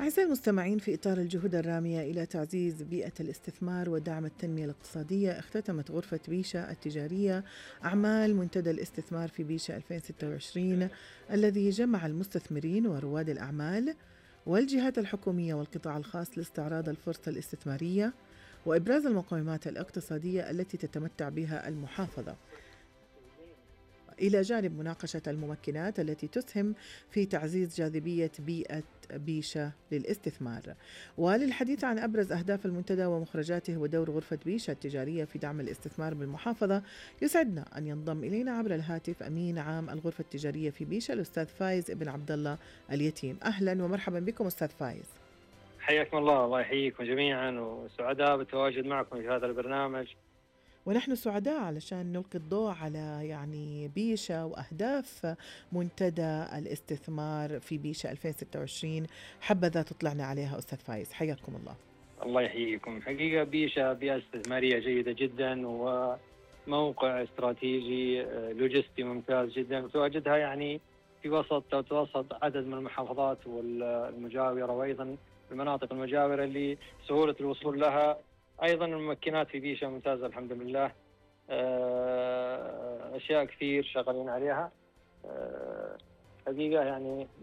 أعزائي المستمعين، في إطار الجهود الرامية إلى تعزيز بيئة الاستثمار ودعم التنمية الاقتصادية، اختتمت غرفة بيشة التجارية أعمال منتدى الاستثمار في بيشة 2026 الذي جمع المستثمرين ورواد الأعمال والجهات الحكومية والقطاع الخاص لاستعراض الفرصة الاستثمارية وإبراز المقومات الاقتصادية التي تتمتع بها المحافظة، إلى جانب مناقشة الممكنات التي تسهم في تعزيز جاذبية بيئة بيشة للاستثمار. وللحديث عن أبرز أهداف المنتدى ومخرجاته ودور غرفة بيشة التجارية في دعم الاستثمار بالمحافظة، يسعدنا أن ينضم إلينا عبر الهاتف أمين عام الغرفة التجارية في بيشة الأستاذ فايز ابن عبد الله اليتيم. أهلا ومرحبا بكم أستاذ فايز. حياكم الله. الله يحييكم جميعا، وسعداء بالتواجد معكم في هذا البرنامج. ونحن سعداء علشان نلقي الضوء على بيشة وأهداف منتدى الاستثمار في بيشة 2026. حبذا تطلعنا عليها أستاذ فايز، حياكم الله. الله يحييكم. حقيقة بيشة بيئة استثمارية جيدة جدا، وموقع استراتيجي لوجستي ممتاز جدا، وتواجدها في وسط عدد من المحافظات والمجاورة، وأيضا المناطق المجاورة اللي سهولة الوصول لها. أيضا الممكنات في بيشة ممتازة الحمد لله. أشياء كثير شغالين عليها. حقيقة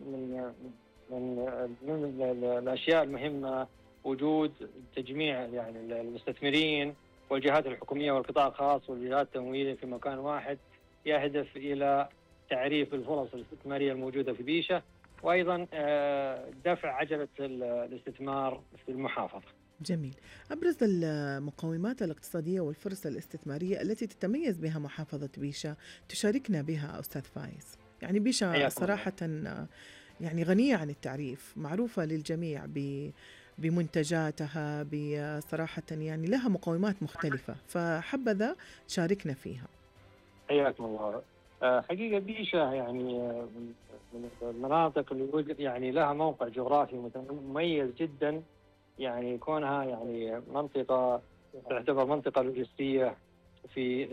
من الأشياء المهمة وجود تجميع المستثمرين والجهات الحكومية والقطاع الخاص والجهات التمويلية في مكان واحد، يهدف إلى تعريف الفرص الاستثمارية الموجودة في بيشة، وأيضا دفع عجلة الاستثمار في المحافظة. جميل. أبرز المقومات الاقتصادية والفرص الاستثمارية التي تتميز بها محافظة بيشة تشاركنا بها أستاذ فايز. بيشة صراحة غنية عن التعريف، معروفة للجميع بمنتجاتها، بصراحة لها مقومات مختلفة، فحبذا شاركنا فيها. حياكم الله. حقيقة بيشة من المناطق اللي لها موقع جغرافي مميز جدا، كونها منطقة تعتبر منطقة لوجستية في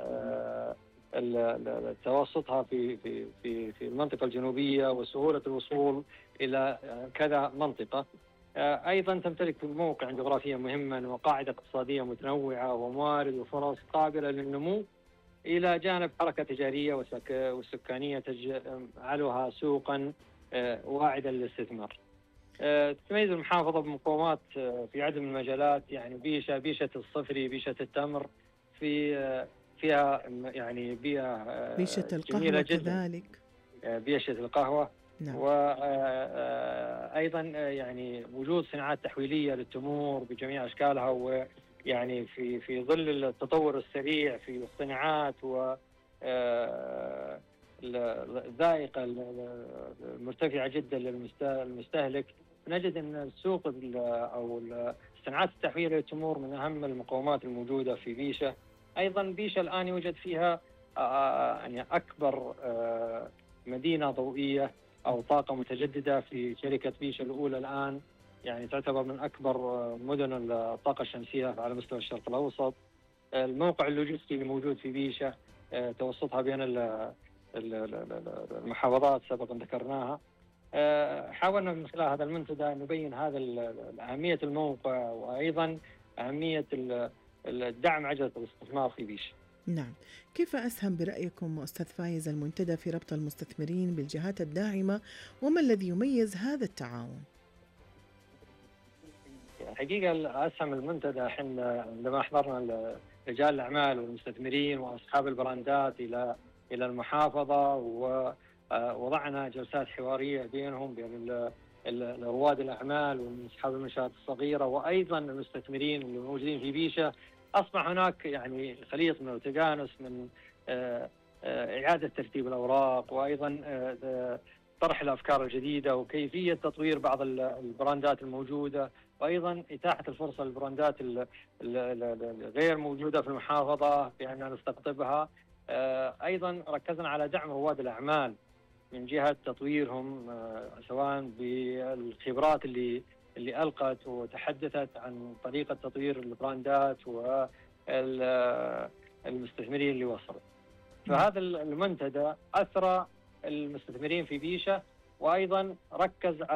توسطها في المنطقة الجنوبية، وسهولة الوصول إلى كذا منطقة. أيضا تمتلك موقع جغرافيا مهما وقاعدة اقتصادية متنوعة وموارد وفرص قابلة للنمو، إلى جانب حركة تجارية والسكانية تجعلها سوقا واعدا للاستثمار. تتميز المحافظة بمقومات في عدد من المجالات. بيشة الصفري، بيشة التمر، فيها بيئة بيشة القهوة كذلك، بيشة القهوة. نعم. وأيضا وجود صناعات تحويلية للتمور بجميع أشكالها، في ظل التطور السريع في الصناعات الذائقة المرتفعة جدا للمستهلك، نجد أن السوق أو الصناعات التحويلية للتمور من أهم المقومات الموجودة في بيشة. أيضا بيشة الآن يوجد فيها أكبر مدينة ضوئية أو طاقة متجددة في شركة بيشة الأولى الآن، تعتبر من أكبر مدن الطاقة الشمسية على مستوى الشرق الأوسط. الموقع اللوجستي اللي موجود في بيشة توسطها بين المحافظات سبقا ذكرناها. حاولنا من خلال هذا المنتدى نبين هذا أهمية الموقع، وأيضا أهمية الدعم عجلة الاستثمار في بيشة. نعم. كيف أسهم برأيكم أستاذ فايز المنتدى في ربط المستثمرين بالجهات الداعمة، وما الذي يميز هذا التعاون؟ حقيقة أسهم المنتدى عندما حضرنا رجال الأعمال والمستثمرين وأصحاب البراندات إلى المحافظة، ووضعنا جلسات حوارية بينهم، بين رواد الأعمال وأصحاب المنشآت الصغيرة وأيضا المستثمرين اللي موجودين في بيشة. أصبح هناك خليط من التجانس، من إعادة ترتيب الأوراق، وأيضا طرح الأفكار الجديدة وكيفية تطوير بعض البراندات الموجودة، وأيضا إتاحة الفرصة للبراندات الغير موجودة في المحافظة بأن نستقطبها. أيضا ركزنا على دعم رواد الأعمال من جهة تطويرهم، سواء بالخبرات اللي ألقت وتحدثت عن طريقة تطوير البراندات والمستثمرين اللي وصلوا. فهذا المنتدى أثرى المستثمرين في بيشة، وأيضا ركز